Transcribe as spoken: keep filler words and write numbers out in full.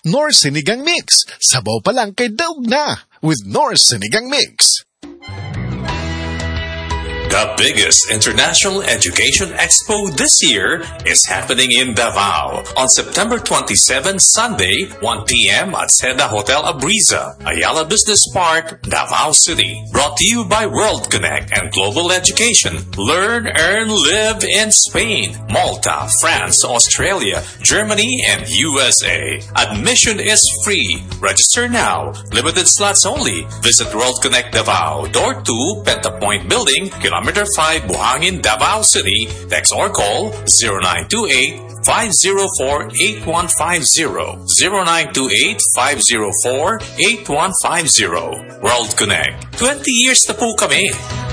Nor Sinigang Mix. Sabaw pa lang kay daog na with Nor Sinigang Mix. The biggest international education expo this year is happening in Davao on September twenty-seventh, Sunday, one p.m. at Seda Hotel Abriza, Ayala Business Park, Davao City. Brought to you by World Connect and Global Education. Learn, earn, live in Spain, Malta, France, Australia, Germany, and U S A. Admission is free. Register now. Limited slots only. Visit World Connect Davao, Door two, Pentapoint Building, Kilometer five, Buhangin, Davao City. Text or call zero nine two eight, five zero four, eight one five zero. zero nine two eight, five zero four, eight one five zero. World Connect. twenty years na po kami.